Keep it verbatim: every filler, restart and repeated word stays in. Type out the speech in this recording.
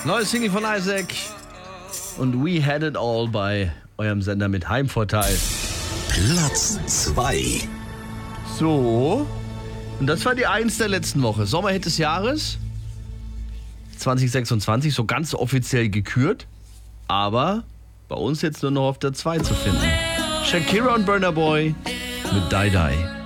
Neues Single von Isaac und We Had It All bei eurem Sender mit Heimvorteil. Platz zwei. So, und das war die Eins der letzten Woche. Sommerhit des Jahres zwanzig sechsundzwanzig, so ganz offiziell gekürt, aber bei uns jetzt nur noch auf der zwei zu finden. Shakira und Burna Boy mit Die Die.